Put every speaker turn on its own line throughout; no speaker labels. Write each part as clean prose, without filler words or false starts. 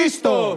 Χρήστο!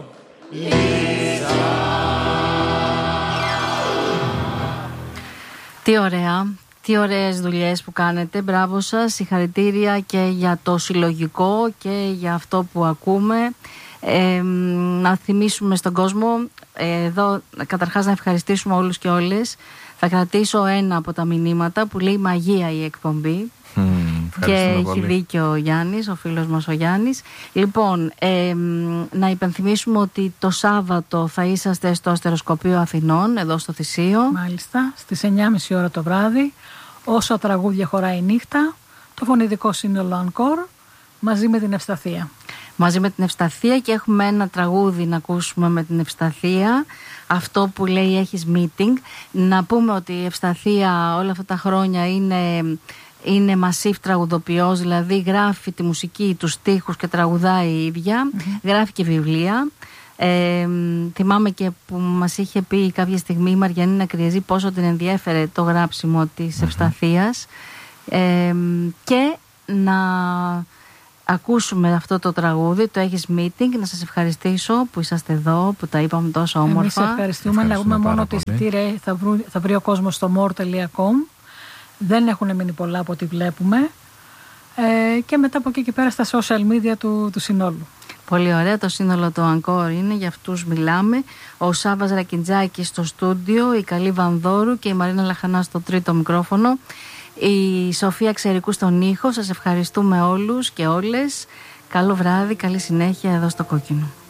Τι ωραία, τι ωραίες δουλειές που κάνετε. Μπράβο σας, συγχαρητήρια και για το συλλογικό και για αυτό που ακούμε. Να θυμίσουμε στον κόσμο, εδώ καταρχάς να ευχαριστήσουμε όλους και όλες. Θα κρατήσω ένα από τα μηνύματα που λέει μαγεία η εκπομπή. Και έχει πολύ δίκιο ο Γιάννης, ο φίλος μας ο Γιάννης. Λοιπόν, να υπενθυμίσουμε ότι το Σάββατο θα είσαστε στο Αστεροσκοπείο Αθηνών, εδώ στο Θησείο.
Μάλιστα, στις 9.30 ώρα το βράδυ. Όσα τραγούδια χωράει η νύχτα, το φωνητικό σύνολο Ανκόρ μαζί με την Ευσταθία.
Μαζί με την Ευσταθία, και έχουμε ένα τραγούδι να ακούσουμε με την Ευσταθία. Αυτό που λέει έχεις meeting. Να πούμε ότι η Ευσταθία όλα αυτά τα χρόνια είναι μασίφ τραγουδοποιός, δηλαδή γράφει τη μουσική, τους στίχους και τραγουδάει η ίδια. Γράφει και βιβλία. Θυμάμαι και που μας είχε πει κάποια στιγμή η Μαριανίνα Κρυεζή πόσο την ενδιέφερε το γράψιμο της Ευσταθίας. Και να ακούσουμε αυτό το τραγούδι, το έχεις meeting. Να σας ευχαριστήσω που είσαστε εδώ, που τα είπαμε τόσο όμορφα.
Εμείς ευχαριστούμε. Να πούμε μόνο ότι εισιτήρια θα βρει ο κόσμος στο more.com. Δεν έχουν μείνει πολλά από ό,τι βλέπουμε. Και μετά από εκεί και πέρα στα social media του συνόλου.
Πολύ ωραία, το σύνολο του Ανκόρ είναι, για αυτούς μιλάμε. Ο Σάββας Ρακιντζάκης στο στούντιο, η Καλή Βανδόρου και η Μαρίνα Λαχανά στο τρίτο μικρόφωνο. Η Σοφία Ξερικού στον ήχο. Σας ευχαριστούμε όλους και όλες. Καλό βράδυ, καλή συνέχεια εδώ στο Κόκκινο.